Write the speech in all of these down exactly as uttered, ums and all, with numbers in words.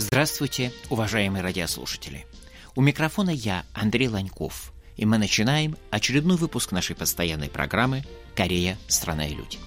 Здравствуйте, уважаемые радиослушатели. У микрофона я, Андрей Ланьков, и мы начинаем очередной выпуск нашей постоянной программы «Корея. Страна и люди».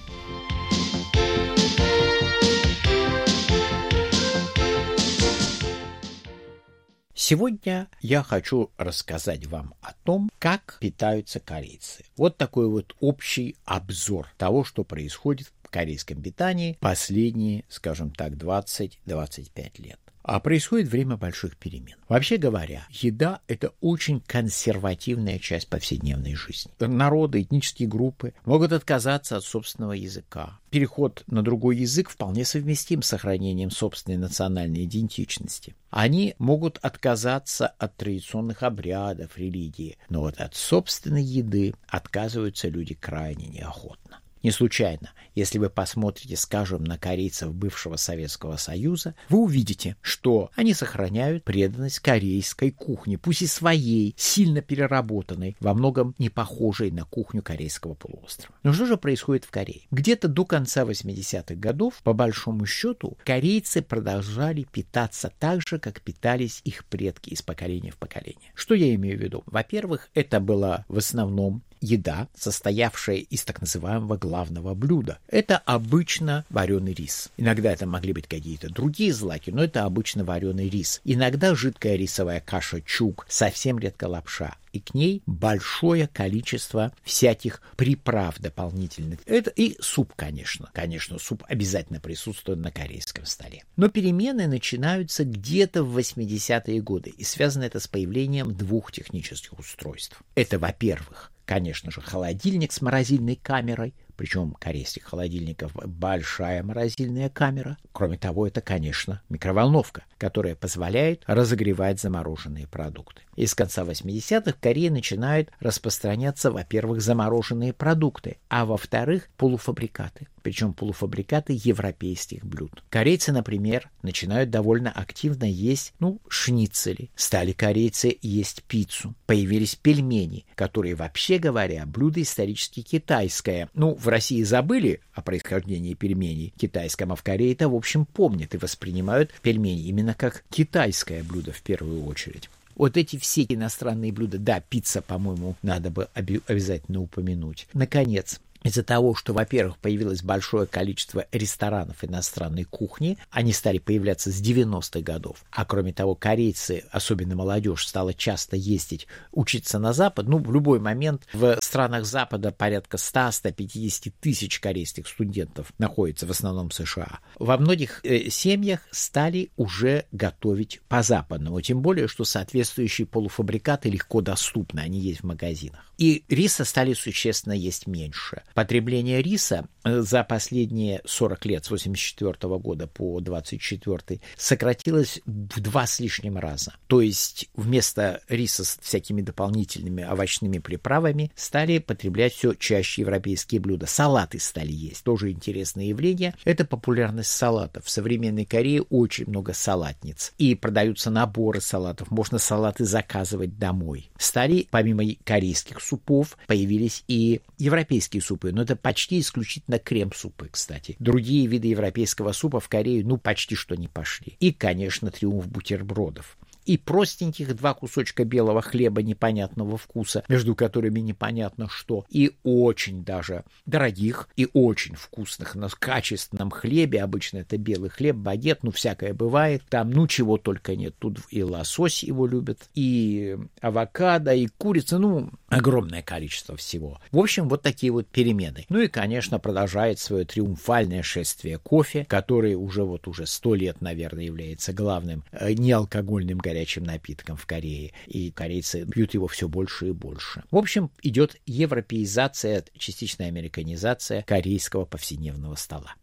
Сегодня я хочу рассказать вам о том, как питаются корейцы. Вот такой вот общий обзор того, что происходит в корейском питании последние, скажем так, двадцать-двадцать пять лет. А происходит время больших перемен. Вообще говоря, еда – это очень консервативная часть повседневной жизни. Народы, этнические группы могут отказаться от собственного языка. Переход на другой язык вполне совместим с сохранением собственной национальной идентичности. Они могут отказаться от традиционных обрядов, религии, но вот от собственной еды отказываются люди крайне неохотно. Не случайно, если вы посмотрите, скажем, на корейцев бывшего Советского Союза, вы увидите, что они сохраняют преданность корейской кухне, пусть и своей, сильно переработанной, во многом не похожей на кухню корейского полуострова. Но что же происходит в Корее? Где-то до конца восьмидесятых годов, по большому счету, корейцы продолжали питаться так же, как питались их предки из поколения в поколение. Что я имею в виду? Во-первых, это была в основном еда, состоявшая из так называемого главного блюда. Это обычно вареный рис. Иногда это могли быть какие-то другие злаки, но это обычно вареный рис. Иногда жидкая рисовая каша чук, совсем редко лапша. И к ней большое количество всяких приправ дополнительных. Это и суп, конечно. Конечно, суп обязательно присутствует на корейском столе. Но перемены начинаются где-то в восьмидесятые годы. И связано это с появлением двух технических устройств. Это, во-первых, конечно же, холодильник с морозильной камерой, причем корейских холодильников большая морозильная камера. Кроме того, это, конечно, микроволновка, которая позволяет разогревать замороженные продукты. И с конца восьмидесятых в Корее начинают распространяться, во-первых, замороженные продукты, а во-вторых, полуфабрикаты. Причем полуфабрикаты европейских блюд. Корейцы, например, начинают довольно активно есть, ну, шницели. Стали корейцы есть пиццу. Появились пельмени, которые, вообще говоря, блюдо исторически китайское. Ну, в России забыли о происхождении пельменей китайском, а в Корее-то, в общем, помнят и воспринимают пельмени именно как китайское блюдо в первую очередь. Вот эти все иностранные блюда, да, пицца, по-моему, надо бы обязательно упомянуть. Наконец, из-за того, что, во-первых, появилось большое количество ресторанов иностранной кухни, они стали появляться с девяностых годов, а кроме того, корейцы, особенно молодежь, стала часто ездить, учиться на Запад. Ну, в любой момент в странах Запада порядка сто - сто пятьдесят тысяч корейских студентов находится, в основном в США. Во многих э, семьях стали уже готовить по-западному, тем более, что соответствующие полуфабрикаты легко доступны, они есть в магазинах. И риса стали существенно есть меньше. Потребление риса за последние сорок лет, с восемьдесят четвёртого года по двадцать четвёртый, сократилось в два с лишним раза. То есть вместо риса с всякими дополнительными овощными приправами стали потреблять все чаще европейские блюда. Салаты стали есть. Тоже интересное явление. Это популярность салатов. В современной Корее очень много салатниц. И продаются наборы салатов. Можно салаты заказывать домой. Стали, помимо корейских супов, появились и европейские супы. Но это почти исключительно крем-супы, кстати. Другие виды европейского супа в Корею, ну, почти что не пошли. И, конечно, триумф бутербродов. И простеньких два кусочка белого хлеба непонятного вкуса, между которыми непонятно что, и очень даже дорогих и очень вкусных на качественном хлебе, обычно это белый хлеб, багет, ну всякое бывает, там ну чего только нет, тут и лосось его любят, и авокадо, и курица, ну огромное количество всего. В общем, вот такие вот перемены. Ну и, конечно, продолжает свое триумфальное шествие кофе, который уже вот уже сто лет, наверное, является главным э, неалкогольным горячим напитком в Корее, и корейцы пьют его все больше и больше. В общем, идет европеизация, частичная американизация корейского повседневного стола.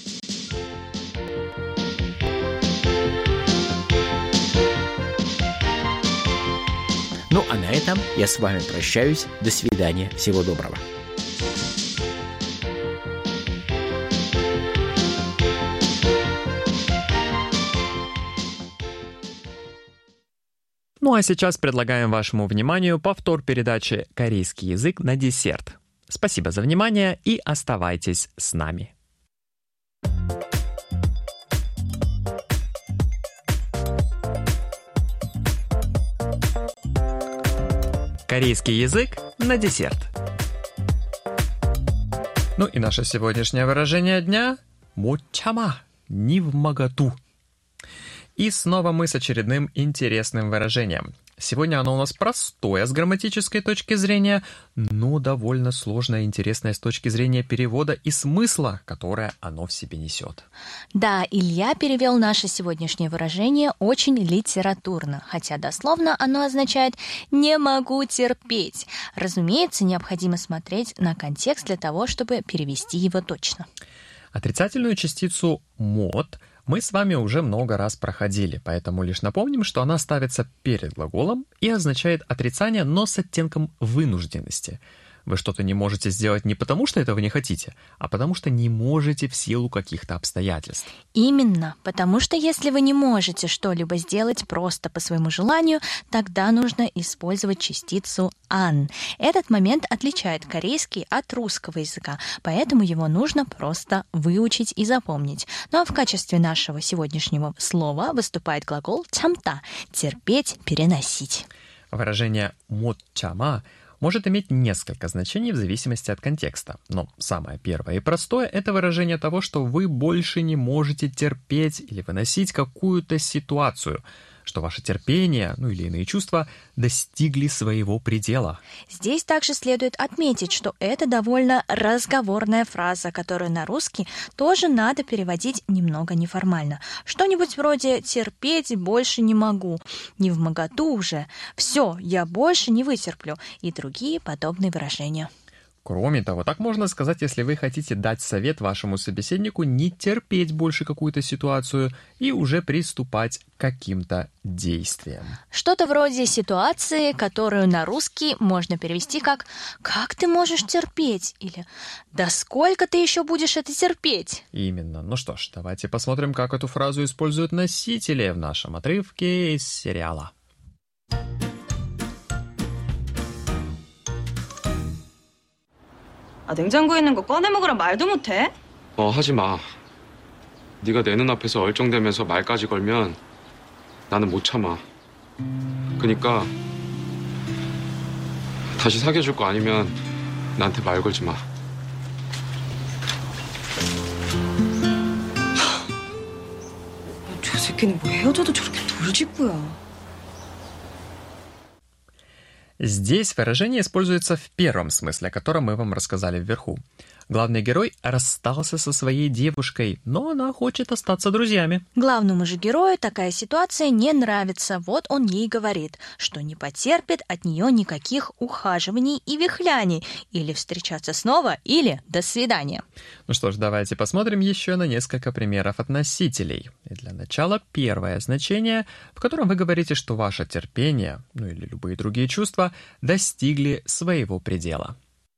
Ну, а на этом я с вами прощаюсь. До свидания. Всего доброго. Ну а сейчас предлагаем вашему вниманию повтор передачи «Корейский язык на десерт». Спасибо за внимание и оставайтесь с нами. Корейский язык на десерт. Ну и наше сегодняшнее выражение дня – 못 참아, не вмоготу. И снова мы с очередным интересным выражением. Сегодня оно у нас простое с грамматической точки зрения, но довольно сложное и интересное с точки зрения перевода и смысла, которое оно в себе несет. Да, Илья перевел наше сегодняшнее выражение очень литературно, хотя дословно оно означает «не могу терпеть». Разумеется, необходимо смотреть на контекст для того, чтобы перевести его точно. Отрицательную частицу «мот» мы с вами уже много раз проходили, поэтому лишь напомним, что она ставится перед глаголом и означает отрицание, но с оттенком вынужденности. Вы что-то не можете сделать не потому, что этого не хотите, а потому что не можете в силу каких-то обстоятельств. Именно, потому что если вы не можете что-либо сделать просто по своему желанию, тогда нужно использовать частицу «ан». Этот момент отличает корейский от русского языка, поэтому его нужно просто выучить и запомнить. Ну а в качестве нашего сегодняшнего слова выступает глагол «참다» — терпеть, переносить. Выражение «못 참아» может иметь несколько значений в зависимости от контекста. Но самое первое и простое – это выражение того, что вы больше не можете терпеть или выносить какую-то ситуацию, что ваше терпение, ну или иные чувства, достигли своего предела. Здесь также следует отметить, что это довольно разговорная фраза, которую на русский тоже надо переводить немного неформально. Что-нибудь вроде «терпеть больше не могу», «не вмоготу уже», «все, я больше не вытерплю» и другие подобные выражения. Кроме того, так можно сказать, если вы хотите дать совет вашему собеседнику не терпеть больше какую-то ситуацию и уже приступать к каким-то действиям. Что-то вроде ситуации, которую на русский можно перевести как «как ты можешь терпеть?» или «да сколько ты еще будешь это терпеть?» Именно. Ну что ж, давайте посмотрим, как эту фразу используют носители в нашем отрывке из сериала. 아, 냉장고에 있는 거 꺼내 먹으라 말도 못해? 어, 하지 마. 네가 내 눈앞에서 얼쩡대면서 말까지 걸면 나는 못 참아. 그러니까 다시 사귀어줄 거 아니면 나한테 말 걸지 마. 저 새끼는 뭐 헤어져도 저렇게 돌직구야. Здесь выражение используется в первом смысле, о котором мы вам рассказали вверху. Главный герой расстался со своей девушкой, но она хочет остаться друзьями. Главному же герою такая ситуация не нравится. Вот он ей говорит, что не потерпит от нее никаких ухаживаний и вихляний. Или встречаться снова, или до свидания. Ну что ж, давайте посмотрим еще на несколько примеров от носителей. И для начала первое значение, в котором вы говорите, что ваше терпение, ну или любые другие чувства, достигли своего предела.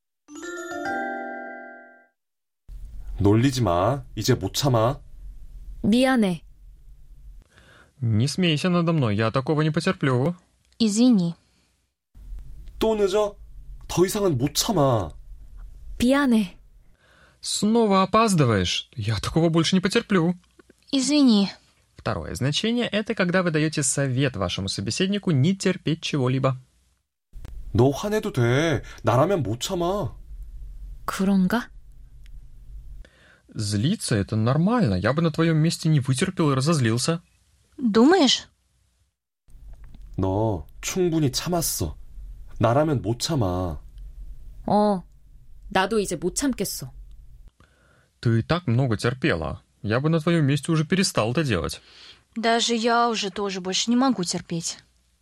놀리지 마. 이제 못 참아. 미안해. Не смейся надо мной, я такого не потерплю. Извини. 또 늦어? 더 이상은 못 참아. 미안해. Снова опаздываешь, я такого больше не потерплю. Извини. Второе значение – это когда вы даете совет вашему собеседнику не терпеть чего-либо. 너 화내도 돼. 나라면 못 참아. 그런가? Злиться – это нормально. Я бы на твоем месте не вытерпел и разозлился. Думаешь? 너 충분히 참았어. 나라면 못 참아. 어, 나도 이제 못 참겠어. Ты и так много терпела. Я бы на твоем месте уже перестал это делать. Даже я уже тоже больше не могу терпеть.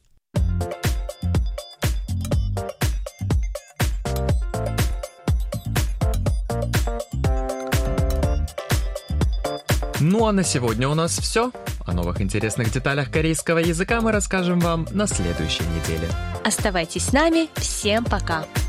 Ну а на сегодня у нас все. О новых интересных деталях корейского языка мы расскажем вам на следующей неделе. Оставайтесь с нами. Всем пока.